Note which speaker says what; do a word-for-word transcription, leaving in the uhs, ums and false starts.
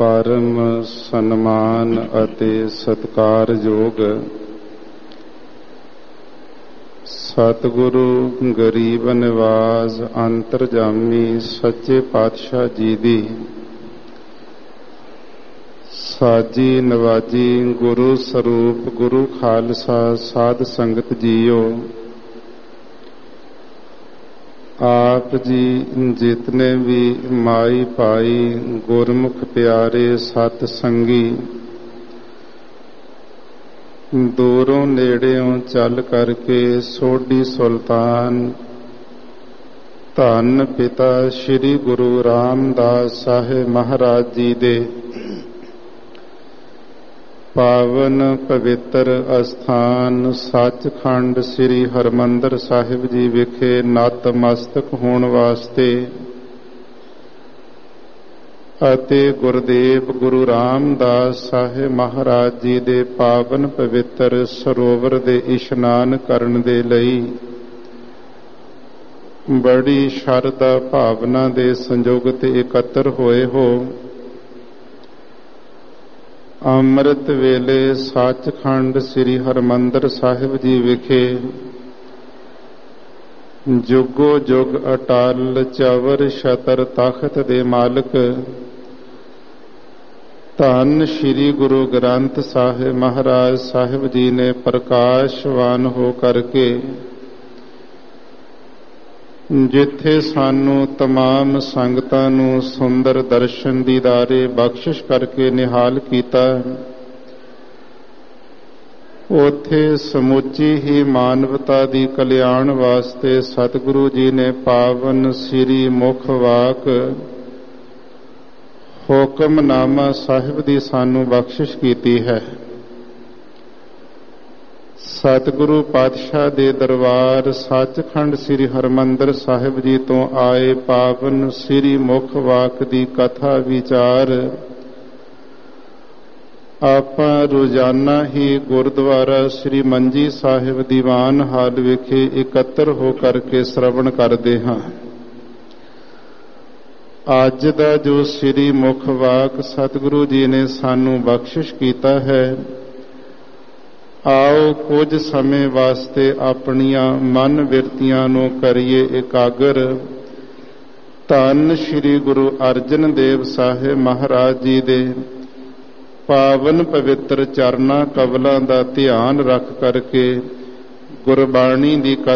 Speaker 1: ਪਰਮ ਸਨਮਾਨ ਅਤੇ ਸਤਿਕਾਰਯੋਗ ਸਤਿਗੁਰੂ ਗਰੀਬ ਨਿਵਾਜ਼ ਅੰਤਰਜਾਮੀ ਸੱਚੇ ਪਾਤਸ਼ਾਹ ਜੀ ਦੀ ਸਾਜੀ ਨਵਾਜੀ ਗੁਰੂ ਸਰੂਪ ਗੁਰੂ ਖਾਲਸਾ ਸਾਧ ਸੰਗਤ ਜੀਓ, ਆਪ ਜੀ ਜਿਤਨੇ ਵੀ ਮਾਈ ਭਾਈ ਗੁਰਮੁਖ ਪਿਆਰੇ ਸਤ ਸੰਗੀ ਦੂਰੋਂ ਨੇੜਿਓਂ ਚੱਲ ਕਰਕੇ ਸੋਢੀ ਸੁਲਤਾਨ ਧੰਨ ਪਿਤਾ ਸ੍ਰੀ ਗੁਰੂ ਰਾਮਦਾਸ ਸਾਹਿਬ ਮਹਾਰਾਜ ਜੀ ਦੇ ਪਾਵਨ ਪਵਿੱਤਰ ਅਸਥਾਨ ਸੱਚਖੰਡ ਸ੍ਰੀ ਹਰਿਮੰਦਰ ਸਾਹਿਬ ਜੀ ਵਿਖੇ ਨਤਮਸਤਕ ਹੋਣ ਵਾਸਤੇ ਅਤੇ ਗੁਰਦੇਵ ਗੁਰੂ ਰਾਮਦਾਸ ਸਾਹਿਬ ਮਹਾਰਾਜ ਜੀ ਦੇ ਪਾਵਨ ਪਵਿੱਤਰ ਸਰੋਵਰ ਦੇ ਇਸ਼ਨਾਨ ਕਰਨ ਦੇ ਲਈ ਬੜੀ ਸ਼ਰਧਾ ਭਾਵਨਾ ਦੇ ਸੰਯੋਗ ਤੇ ਇਕੱਤਰ ਹੋਏ ਹੋ। ਅੰਮ੍ਰਿਤ ਵੇਲੇ ਸੱਚਖੰਡ ਸ੍ਰੀ ਹਰਿਮੰਦਰ ਸਾਹਿਬ ਜੀ ਵਿਖੇ ਜੁਗੋ ਜੁਗ ਅਟਲ ਚਵਰ ਛਤਰ ਤਖਤ ਦੇ ਮਾਲਕ ਧੰਨ ਸ੍ਰੀ ਗੁਰੂ ਗ੍ਰੰਥ ਸਾਹਿਬ ਮਹਾਰਾਜ ਸਾਹਿਬ ਜੀ ਨੇ ਪ੍ਰਕਾਸ਼ਵਾਨ ਹੋ ਕਰਕੇ ਜਿੱਥੇ ਸਾਨੂੰ ਤਮਾਮ ਸੰਗਤਾਂ ਨੂੰ ਸੁੰਦਰ ਦਰਸ਼ਨ ਦੀਦਾਰੇ ਬਖਸ਼ਿਸ਼ ਕਰਕੇ ਨਿਹਾਲ ਕੀਤਾ, ਉੱਥੇ ਸਮੁੱਚੀ ਹੀ ਮਾਨਵਤਾ ਦੀ ਕਲਿਆਣ ਵਾਸਤੇ ਸਤਿਗੁਰੂ ਜੀ ਨੇ ਪਾਵਨ ਸ੍ਰੀ ਮੁਖ ਵਾਕ ਹੁਕਮਨਾਮਾ ਸਾਹਿਬ ਦੀ ਸਾਨੂੰ ਬਖਸ਼ਿਸ਼ ਕੀਤੀ ਹੈ। ਸਤਿਗੁਰੂ ਪਾਤਸ਼ਾਹ ਦੇ ਦਰਬਾਰ ਸੱਚਖੰਡ ਸ੍ਰੀ ਹਰਿਮੰਦਰ ਸਾਹਿਬ ਜੀ ਤੋਂ ਆਏ ਪਾਵਨ ਸ੍ਰੀ ਮੁਖ ਵਾਕ ਦੀ ਕਥਾ ਵਿਚਾਰ ਆਪਾਂ ਰੋਜ਼ਾਨਾ ਹੀ ਗੁਰਦੁਆਰਾ ਸ੍ਰੀ ਮੰਜੀ ਸਾਹਿਬ ਦੀਵਾਨ ਹਾਲ ਵਿਖੇ ਇਕੱਤਰ ਹੋ ਕਰਕੇ ਸ਼ਰਵਣ ਕਰਦੇ ਹਾਂ। ਅੱਜ ਦਾ ਜੋ ਸ੍ਰੀ ਮੁਖ ਵਾਕ ਸਤਿਗੁਰੂ ਜੀ ਨੇ ਸਾਨੂੰ ਬਖਸ਼ਿਸ਼ ਕੀਤਾ ਹੈ, ਆਓ ਕੁਝ ਸਮੇਂ ਵਾਸਤੇ ਆਪਣੀਆਂ ਮਨ ਬਿਰਤੀਆਂ ਨੂੰ ਕਰੀਏ ਇਕਾਗਰ। ਧੰਨ ਸ੍ਰੀ ਗੁਰੂ ਅਰਜਨ ਦੇਵ ਸਾਹਿਬ ਮਹਾਰਾਜ ਜੀ ਦੇ ਪਾਵਨ ਪਵਿੱਤਰ ਚਰਨਾਂ ਕਮਲਾਂ ਦਾ ਧਿਆਨ ਰੱਖ ਕਰਕੇ ਗੁਰਬਾਣੀ ਦੀ